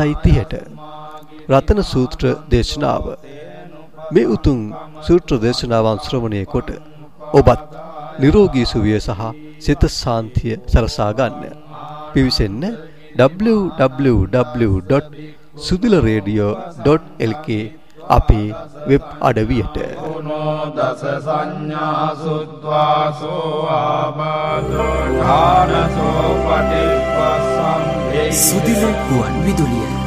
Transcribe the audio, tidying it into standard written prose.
30ට රතන සූත්‍ර දේශනාව මේ උතුම් සූත්‍ර දේශනාවන් ශ්‍රවණය කොට ඔබත් නිරෝගී සුවය සහ සිත ශාන්තිය සලසා ගන්න. පිවිසෙන්න www.sudilaradio.lk අපේ වෙබ් අඩවියට. දස සංඥා සුද්වාසෝ ආබාධෝ ඨානසෝ පටිපස්සම් සුදිල ගුවන් විදුලිය